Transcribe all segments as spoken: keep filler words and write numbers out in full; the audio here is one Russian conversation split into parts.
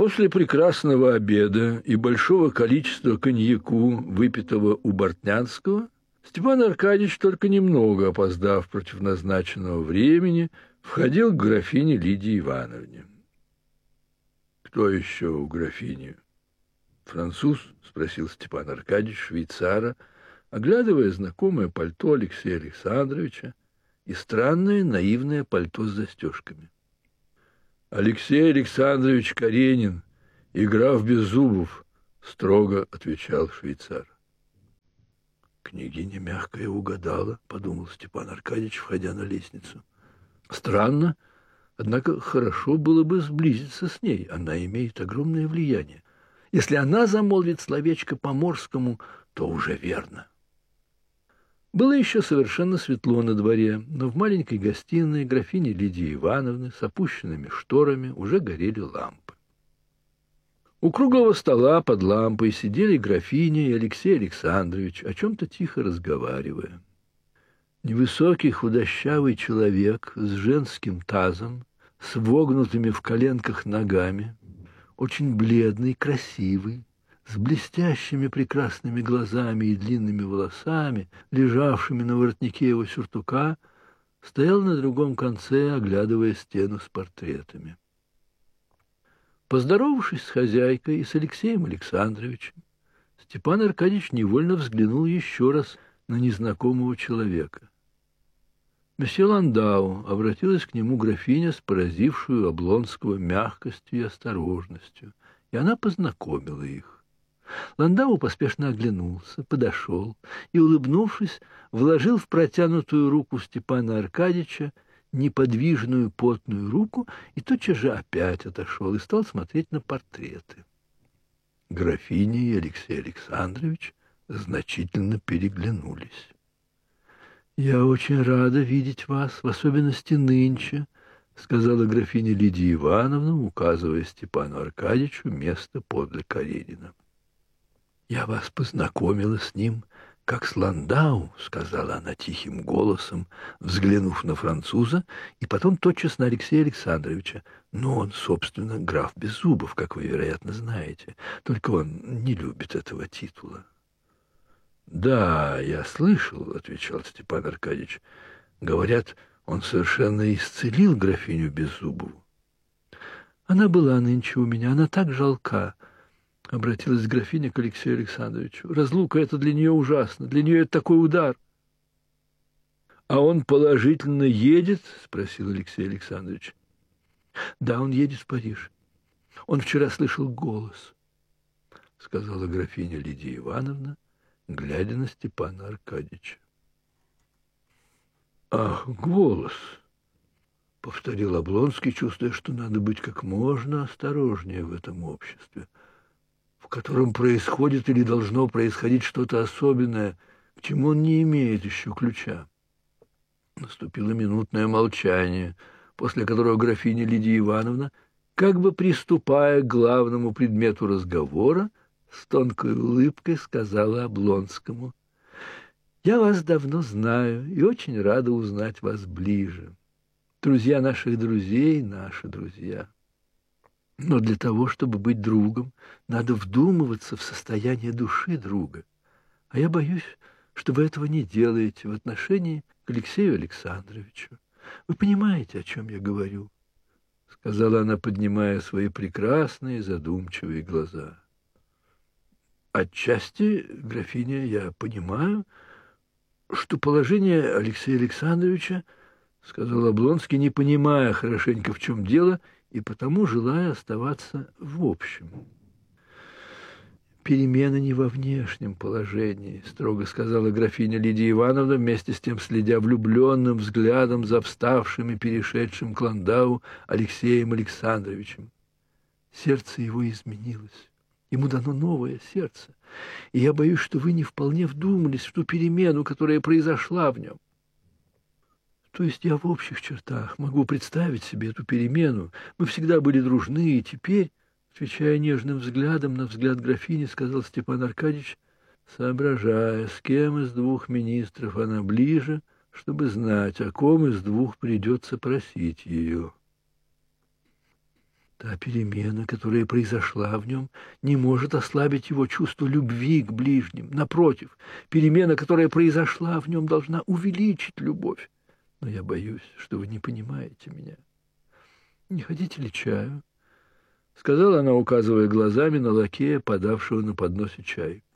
После прекрасного обеда и большого количества коньяку, выпитого у Бортнянского, Степан Аркадьевич, только немного опоздав против назначенного времени, входил к графине Лидии Ивановне. «Кто еще у графини?» «Француз?» – спросил Степан Аркадьевич швейцара, оглядывая знакомое пальто Алексея Александровича и странное наивное пальто с застежками. «Алексей Александрович Каренин и граф Беззубов», – строго отвечал швейцар. «Княгиня мягкая угадала», – подумал Степан Аркадьевич, входя на лестницу. «Странно, однако хорошо было бы сблизиться с ней. Она имеет огромное влияние. Если она замолвит словечко по-морскому, то уже верно». Было еще совершенно светло на дворе, но в маленькой гостиной графини Лидии Ивановны с опущенными шторами уже горели лампы. У круглого стола под лампой сидели графиня и Алексей Александрович, о чем-то тихо разговаривая. Невысокий худощавый человек с женским тазом, с вогнутыми в коленках ногами, очень бледный, красивый, с блестящими прекрасными глазами и длинными волосами, лежавшими на воротнике его сюртука, стоял на другом конце, оглядывая стену с портретами. Поздоровавшись с хозяйкой и с Алексеем Александровичем, Степан Аркадьевич невольно взглянул еще раз на незнакомого человека. Месье Ландау, обратилась к нему графиня с поразившую Облонского мягкостью и осторожностью, и она познакомила их. Ландау поспешно оглянулся, подошел и, улыбнувшись, вложил в протянутую руку Степана Аркадьевича неподвижную потную руку и тотчас же опять отошел и стал смотреть на портреты. Графиня и Алексей Александрович значительно переглянулись. «Я очень рада видеть вас, в особенности нынче», — сказала графиня Лидия Ивановна, указывая Степану Аркадьевичу место подле Каренина. «Я вас познакомила с ним, как с Ландау», — сказала она тихим голосом, взглянув на француза, и потом тотчас на Алексея Александровича. «Но он, собственно, граф Беззубов, как вы, вероятно, знаете, только он не любит этого титула». «Да, я слышал», — отвечал Степан Аркадьевич. «Говорят, он совершенно исцелил графиню Беззубову». «Она была нынче у меня, она так жалка», — обратилась графиня к Алексею Александровичу. «Разлука — это для нее ужасно, для нее это такой удар». «А он положительно едет?» — спросил Алексей Александрович. «Да, он едет в Париж. Он вчера слышал голос», — сказала графиня Лидия Ивановна, глядя на Степана Аркадьевича. «Ах, голос!» — повторил Облонский, чувствуя, что надо быть как можно осторожнее в этом обществе, в котором происходит или должно происходить что-то особенное, к чему он не имеет еще ключа. Наступило минутное молчание, после которого графиня Лидия Ивановна, как бы приступая к главному предмету разговора, с тонкой улыбкой сказала Облонскому: «Я вас давно знаю и очень рада узнать вас ближе. Друзья наших друзей — наши друзья. Но для того, чтобы быть другом, надо вдумываться в состояние души друга. А я боюсь, что вы этого не делаете в отношении к Алексею Александровичу. Вы понимаете, о чем я говорю?» — сказала она, поднимая свои прекрасные задумчивые глаза. «Отчасти, графиня, я понимаю, что положение Алексея Александровича, — сказал Облонский, не понимая хорошенько, в чем дело, и потому желая оставаться в общем. «Перемена не во внешнем положении», — строго сказала графиня Лидия Ивановна, вместе с тем следя влюбленным взглядом за вставшим и перешедшим к Ландау Алексеем Александровичем. «Сердце его изменилось. Ему дано новое сердце, и я боюсь, что вы не вполне вдумались в ту перемену, которая произошла в нем. То есть я в общих чертах могу представить себе эту перемену. Мы всегда были дружны, и теперь, отвечая нежным взглядом на взгляд графини, сказал Степан Аркадьевич, соображая, с кем из двух министров она ближе, чтобы знать, о ком из двух придется просить ее. Та перемена, которая произошла в нем, не может ослабить его чувство любви к ближним. Напротив, перемена, которая произошла в нем, должна увеличить любовь. Но я боюсь, что вы не понимаете меня. Не хотите ли чаю? — сказала она, указывая глазами на лакея, подавшего на подносе чай.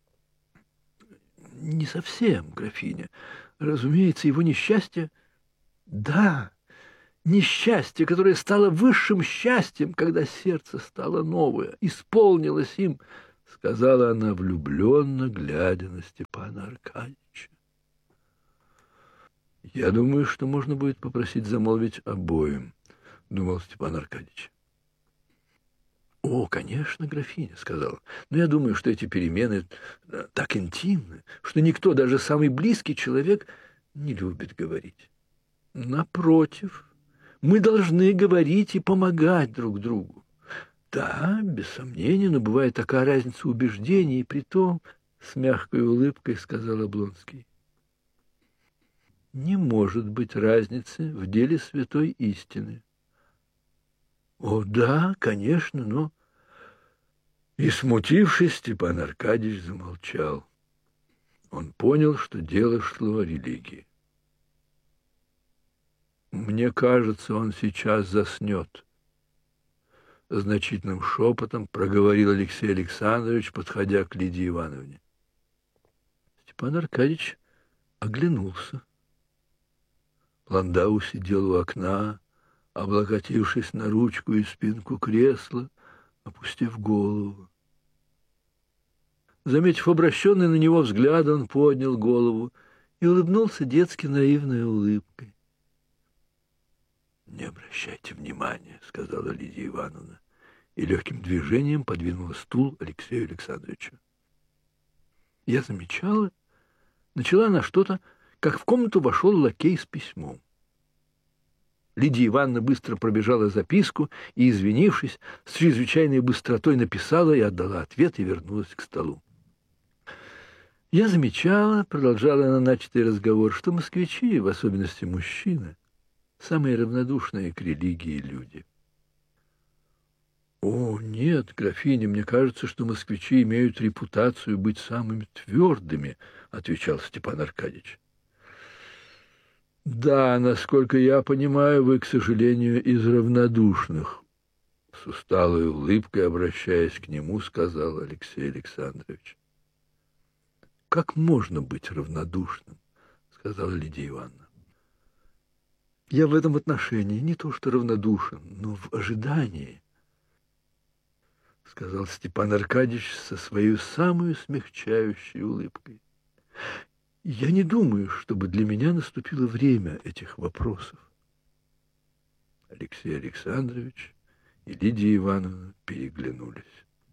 — Не совсем, графиня. Разумеется, его несчастье... Да, несчастье, которое стало высшим счастьем, когда сердце стало новое, исполнилось им, — сказала она, влюбленно глядя на Степана Аркадьевича. — Я думаю, что можно будет попросить замолвить обоим, — думал Степан Аркадьевич. — О, конечно, графиня, — сказала, — но я думаю, что эти перемены так интимны, что никто, даже самый близкий человек, не любит говорить. Напротив, мы должны говорить и помогать друг другу. Да, без сомнения, но бывает такая разница убеждений, и притом, — с мягкой улыбкой сказал Облонский, — не может быть разницы в деле святой истины. О, да, конечно, но... И, смутившись, Степан Аркадьевич замолчал. Он понял, что дело шло о религии. «Мне кажется, он сейчас заснет», — значительным шепотом проговорил Алексей Александрович, подходя к Лидии Ивановне. Степан Аркадьевич оглянулся. Ландау сидел у окна, облокотившись на ручку и спинку кресла, опустив голову. Заметив обращенный на него взгляд, он поднял голову и улыбнулся детски наивной улыбкой. «Не обращайте внимания», — сказала Лидия Ивановна, и легким движением подвинула стул Алексею Александровичу. Я замечала, начала она что-то, как в комнату вошел лакей с письмом. Лидия Ивановна быстро пробежала записку и, извинившись, с чрезвычайной быстротой написала и отдала ответ и вернулась к столу. Я замечала, продолжала она начатый разговор, что москвичи, в особенности мужчины, самые равнодушные к религии люди. О, нет, графиня, мне кажется, что москвичи имеют репутацию быть самыми твердыми, отвечал Степан Аркадьевич. Да, насколько я понимаю, вы, к сожалению, из равнодушных, с усталой улыбкой, обращаясь к нему, сказал Алексей Александрович. Как можно быть равнодушным, сказала Лидия Ивановна. Я в этом отношении не то что равнодушен, но в ожидании, сказал Степан Аркадьевич со своей самой смягчающей улыбкой. Я не думаю, чтобы для меня наступило время этих вопросов. Алексей Александрович и Лидия Ивановна переглянулись.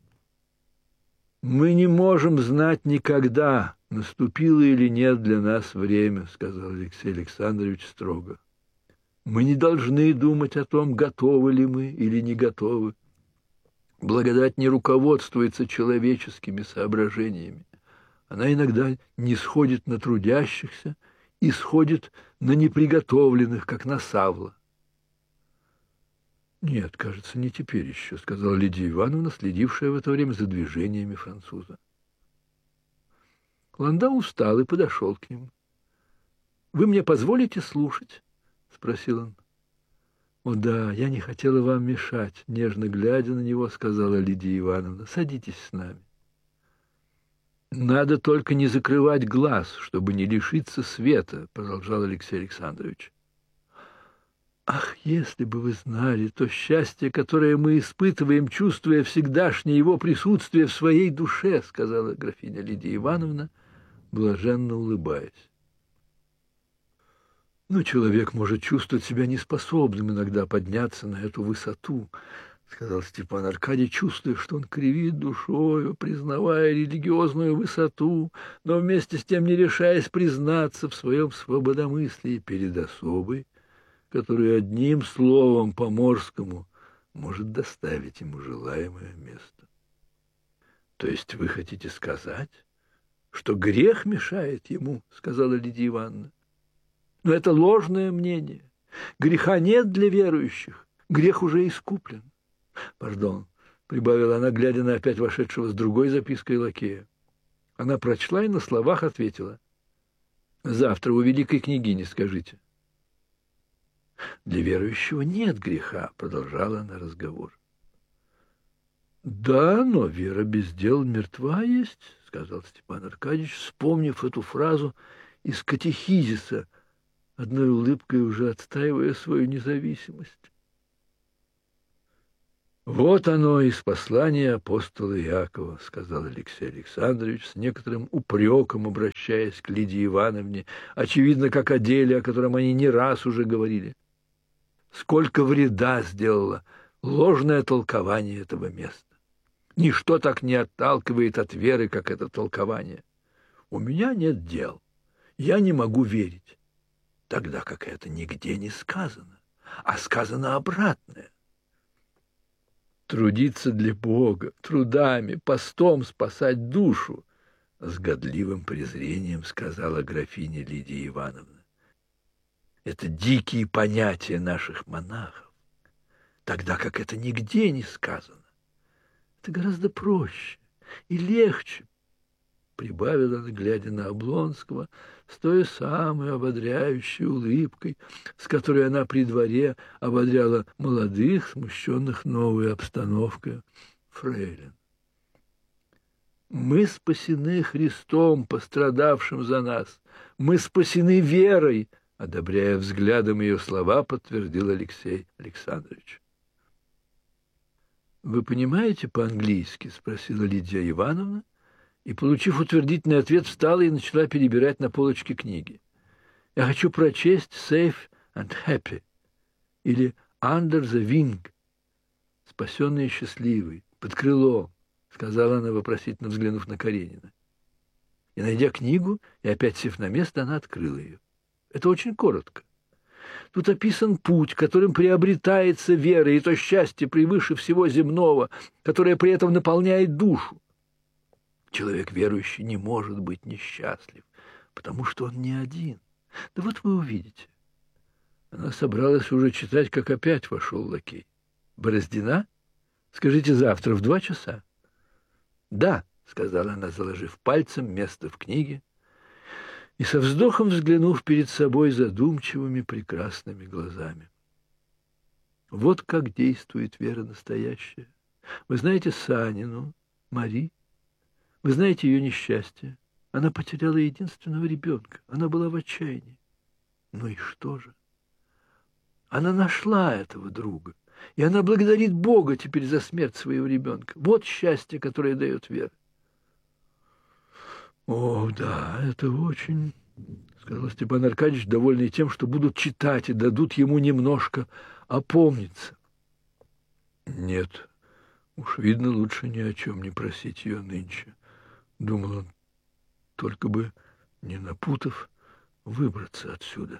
«Мы не можем знать никогда, наступило или нет для нас время», — сказал Алексей Александрович строго. «Мы не должны думать о том, готовы ли мы или не готовы. Благодать не руководствуется человеческими соображениями. Она иногда не сходит на трудящихся и сходит на неприготовленных, как на Савла». «Нет, кажется, не теперь еще», — сказала Лидия Ивановна, следившая в это время за движениями француза. Ландау встал и подошел к нему. «Вы мне позволите слушать?» — спросил он. «О да, я не хотела вам мешать», — нежно глядя на него, сказала Лидия Ивановна. «Садитесь с нами». «Надо только не закрывать глаз, чтобы не лишиться света», — продолжал Алексей Александрович. «Ах, если бы вы знали то счастье, которое мы испытываем, чувствуя всегдашнее его присутствие в своей душе», — сказала графиня Лидия Ивановна, блаженно улыбаясь. «Но человек может чувствовать себя неспособным иногда подняться на эту высоту», — сказал Степан Аркадьевич, чувствуя, что он кривит душою, признавая религиозную высоту, но вместе с тем не решаясь признаться в своем свободомыслии перед особой, которая одним словом по-морскому может доставить ему желаемое место. «То есть вы хотите сказать, что грех мешает ему?» — сказала Лидия Ивановна. «Но это ложное мнение. Греха нет для верующих. Грех уже искуплен. Пардон, прибавила она, глядя на опять вошедшего с другой запиской лакея. Она прочла и на словах ответила. Завтра у великой княгини скажите. Для верующего нет греха, продолжала она разговор. Да, но вера без дел мертва есть, сказал Степан Аркадьевич, вспомнив эту фразу из катехизиса, одной улыбкой уже отстаивая свою независимость. Вот оно из послания апостола Иакова, сказал Алексей Александрович, с некоторым упреком обращаясь к Лидии Ивановне, очевидно, как о деле, о котором они не раз уже говорили. Сколько вреда сделало ложное толкование этого места. Ничто так не отталкивает от веры, как это толкование. У меня нет дел, я не могу верить, тогда как это нигде не сказано, а сказано обратное. Трудиться для Бога, трудами, постом спасать душу, с годливым презрением сказала графиня Лидия Ивановна. Это дикие понятия наших монахов, тогда как это нигде не сказано. Это гораздо проще и легче, прибавила она, глядя на Облонского, с той самой ободряющей улыбкой, с которой она при дворе ободряла молодых, смущенных новой обстановкой фрейлин. Мы спасены Христом, пострадавшим за нас. Мы спасены верой, одобряя взглядом ее слова, подтвердил Алексей Александрович. «Вы понимаете по-английски?» — спросила Лидия Ивановна, и, получив утвердительный ответ, встала и начала перебирать на полочке книги. «Я хочу прочесть «Safe and Happy» или «Under the Wing» — «Спасенный и счастливый», «Под крылом», — сказала она, вопросительно взглянув на Каренина. И, найдя книгу, и опять сев на место, она открыла ее. Это очень коротко. Тут описан путь, которым приобретается вера, и то счастье превыше всего земного, которое при этом наполняет душу. Человек верующий не может быть несчастлив, потому что он не один. Да вот вы увидите. Она собралась уже читать, как опять вошел лакей. Бороздина? Скажите, завтра в два часа? Да, сказала она, заложив пальцем место в книге, и со вздохом взглянув перед собой задумчивыми прекрасными глазами. Вот как действует вера настоящая. Вы знаете Санину, Мари? Вы знаете ее несчастье. Она потеряла единственного ребенка. Она была в отчаянии. Ну и что же? Она нашла этого друга. И она благодарит Бога теперь за смерть своего ребенка. Вот счастье, которое дает вера. О, да, это очень, сказал Степан Аркадьевич, довольный тем, что будут читать и дадут ему немножко опомниться. Нет, уж видно, лучше ни о чем не просить ее нынче. Думал он, только бы, не напутав, выбраться отсюда.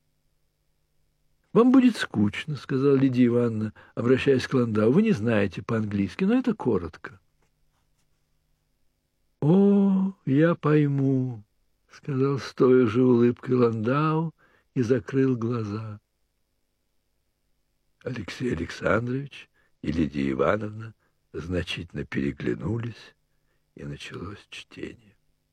«Вам будет скучно», — сказала Лидия Ивановна, обращаясь к Ландау. «Вы не знаете по-английски, но это коротко». «О, я пойму», — сказал с той же улыбкой Ландау и закрыл глаза. Алексей Александрович и Лидия Ивановна значительно переглянулись, и началось чтение.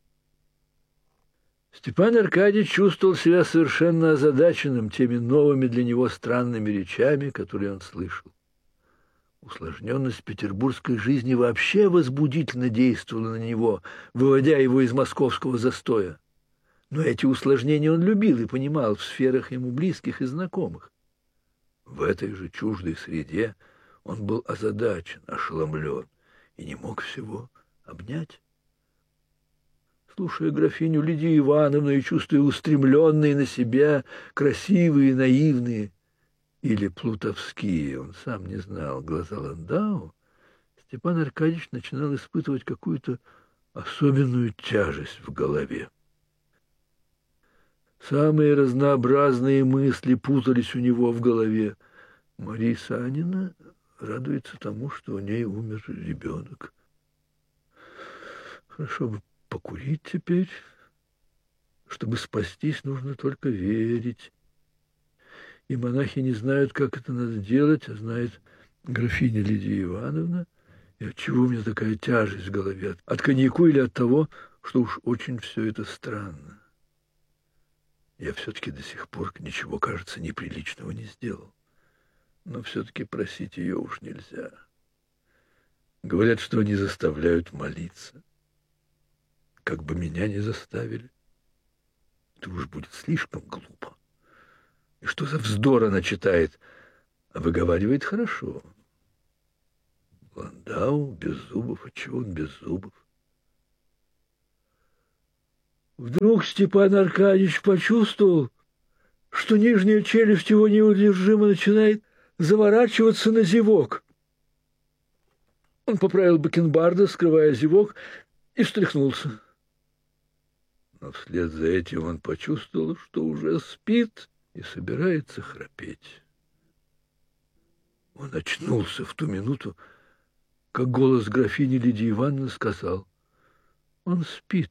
Степан Аркадьевич чувствовал себя совершенно озадаченным теми новыми для него странными речами, которые он слышал. Усложненность петербургской жизни вообще возбудительно действовала на него, выводя его из московского застоя. Но эти усложнения он любил и понимал в сферах ему близких и знакомых. В этой же чуждой среде он был озадачен, ошеломлен и не мог всего обнять. Слушая графиню Лидию Ивановну и чувствуя устремленные на себя, красивые, наивные или плутовские, он сам не знал, глаза Ландау, Степан Аркадьевич начинал испытывать какую-то особенную тяжесть в голове. Самые разнообразные мысли путались у него в голове. Мария Санина радуется тому, что у ней умер ребенок. Хорошо бы покурить теперь. Чтобы спастись, нужно только верить. И монахи не знают, как это надо делать, а знает графиня Лидия Ивановна, и отчего у меня такая тяжесть в голове? От коньяку или от того, что уж очень все это странно? Я все-таки до сих пор ничего, кажется, неприличного не сделал. Но все-таки просить ее уж нельзя. Говорят, что они заставляют молиться. Как бы меня не заставили. Это уж будет слишком глупо. И что за вздор она читает? А выговаривает хорошо. Ландау, без зубов. Отчего он без зубов? Вдруг Степан Аркадьевич почувствовал, что нижняя челюсть его неудержимо начинает заворачиваться на зевок. Он поправил бакенбарда, скрывая зевок, и встряхнулся. Но вслед за этим он почувствовал, что уже спит и собирается храпеть. Он очнулся в ту минуту, как голос графини Лидии Ивановны сказал: «Он спит».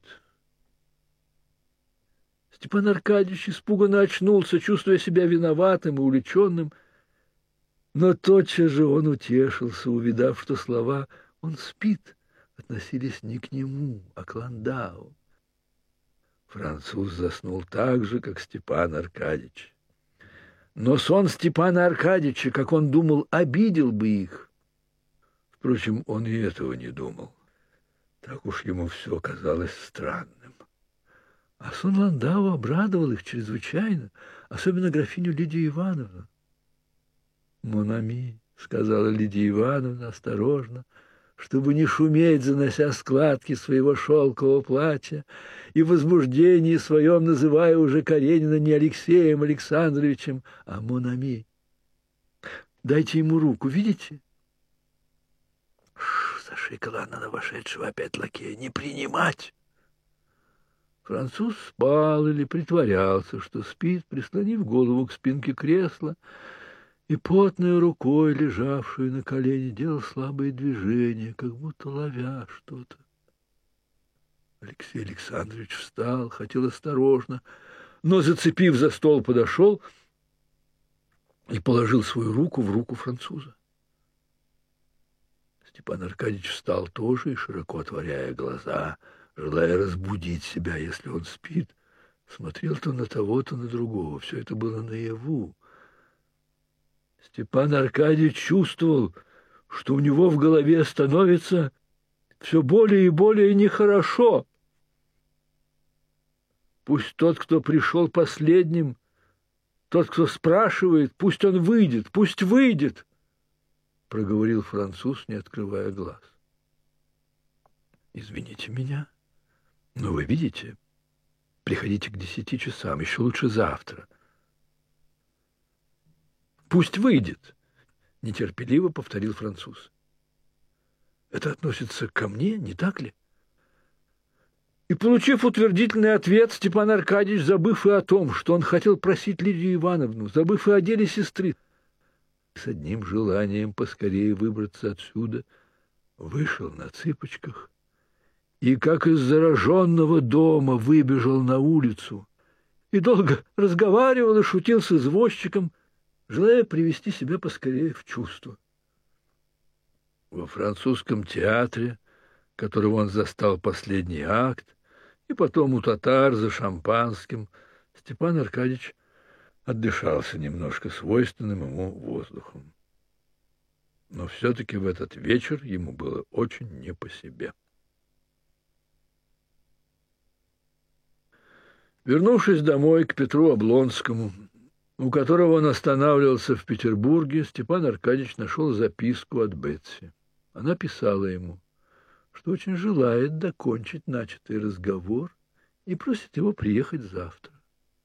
Степан Аркадьевич испуганно очнулся, чувствуя себя виноватым и увлеченным, но тотчас же он утешился, увидав, что слова «он спит» относились не к нему, а к Ландау. Француз заснул так же, как Степан Аркадьевич. Но сон Степана Аркадьевича, как он думал, обидел бы их. Впрочем, он и этого не думал. Так уж ему все казалось странным. А сон Ландау обрадовал их чрезвычайно, особенно графиню Лидию Ивановну. «Мон ами», — сказала Лидия Ивановна осторожно, чтобы не шуметь, занося складки своего шелкового платья, и в возбуждении своем называя уже Каренина не Алексеем Александровичем, а «мон ами». «Дайте ему руку, видите?» «Ш-ш», — зашикала она на вошедшего опять лакея, — «не принимать». Француз спал или притворялся, что спит, прислонив голову к спинке кресла, и потной рукой, лежавшую на колене, делал слабые движения, как будто ловя что-то. Алексей Александрович встал, хотел осторожно, но, зацепив за стол, подошел и положил свою руку в руку француза. Степан Аркадьевич встал тоже и, широко отворяя глаза, желая разбудить себя, если он спит, смотрел то на того, то на другого. Все это было наяву. Степан Аркадьевич чувствовал, что у него в голове становится все более и более нехорошо. Пусть тот, кто пришел последним, тот, кто спрашивает, пусть он выйдет, пусть выйдет, проговорил француз, не открывая глаз. Извините меня, но вы видите, приходите к десяти часам, еще лучше завтра. Пусть выйдет, нетерпеливо повторил француз. Это относится ко мне, не так ли? И, получив утвердительный ответ, Степан Аркадьевич, забыв и о том, что он хотел просить Лидию Ивановну, забыв и о деле сестры, с одним желанием поскорее выбраться отсюда, вышел на цыпочках и, как из зараженного дома, выбежал на улицу и долго разговаривал и шутил с извозчиком, желая привести себя поскорее в чувство. Во французском театре, которого он застал последний акт, и потом у татар за шампанским, Степан Аркадьевич отдышался немножко свойственным ему воздухом. Но все-таки в этот вечер ему было очень не по себе. Вернувшись домой к Петру Облонскому, у которого он останавливался в Петербурге, Степан Аркадьевич нашел записку от Бетси. Она писала ему, что очень желает докончить начатый разговор и просит его приехать завтра.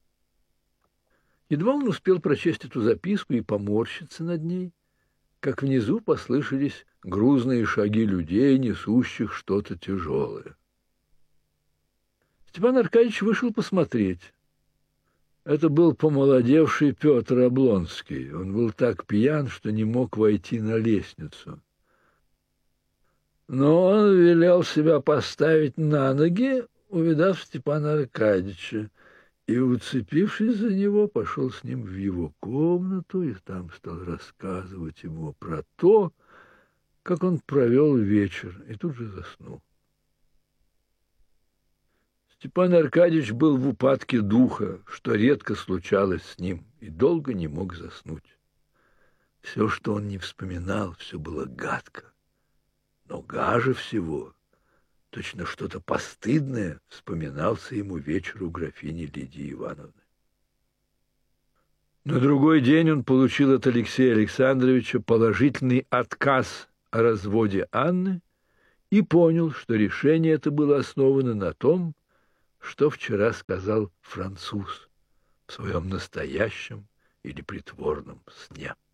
Едва он успел прочесть эту записку и поморщиться над ней, как внизу послышались грузные шаги людей, несущих что-то тяжелое. Степан Аркадьевич вышел посмотреть. Это был помолодевший Петр Облонский. Он был так пьян, что не мог войти на лестницу. Но он велел себя поставить на ноги, увидав Степана Аркадьевича, и, уцепившись за него, пошел с ним в его комнату и там стал рассказывать ему про то, как он провел вечер, и тут же заснул. Степан Аркадьевич был в упадке духа, что редко случалось с ним, и долго не мог заснуть. Все, что он не вспоминал, все было гадко. Но гаже всего, точно что-то постыдное, вспоминался ему вечер у графини Лидии Ивановны. На другой день он получил от Алексея Александровича положительный отказ о разводе Анны и понял, что решение это было основано на том, что вчера сказал француз в своем настоящем или притворном сне.